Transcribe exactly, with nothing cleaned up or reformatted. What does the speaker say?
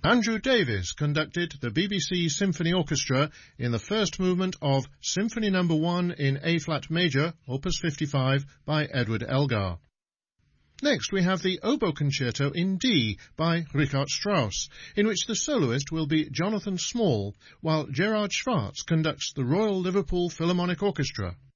Andrew Davies conducted the B B C Symphony Orchestra in the first movement of Symphony Number one in A-flat major, Opus fifty-five, by Edward Elgar. Next we have the Oboe Concerto in D by Richard Strauss, in which the soloist will be Jonathan Small, while Gerard Schwartz conducts the Royal Liverpool Philharmonic Orchestra.